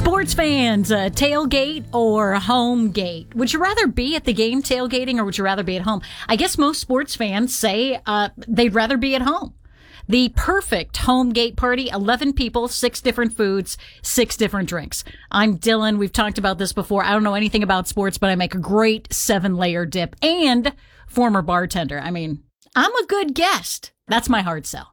Sports fans, tailgate or home gate? Would you rather be at the game tailgating or would you rather be at home? I guess most sports fans say they'd rather be at home. The perfect home gate party, 11 people, 6 different foods, 6 different drinks. I'm Dylan. We've talked about this before. I don't know anything about sports, but I make a great 7-layer dip and former bartender. I mean, I'm a good guest. That's my hard sell.